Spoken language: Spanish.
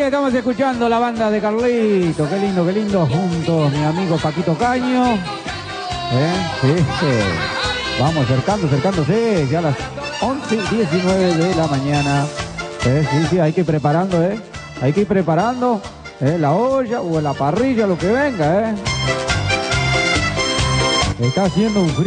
que estamos escuchando la banda de Carlito. Qué lindo, juntos mi amigo Paquito Caño. Sí. Vamos acercándose, ya a las 11:19 de la mañana. Sí, hay que ir preparando, hay que ir preparando la olla o la parrilla, lo que venga, Está haciendo un frío.